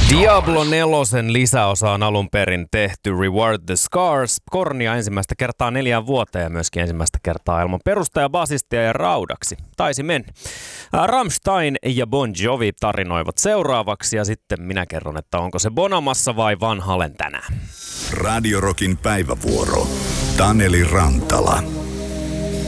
Diablo 4 lisäosa on alun perin tehty Reward the Scars. Kornia ensimmäistä kertaa 4 vuoteen ja myöskin ensimmäistä kertaa ilman perustaja, basistia ja raudaksi. Taisi mennä. Rammstein ja Bon Jovi tarinoivat seuraavaksi ja sitten minä kerron, että onko se Bonamassa vai Van Halen tänään. Radio Rockin päivävuoro. Taneli Rantala.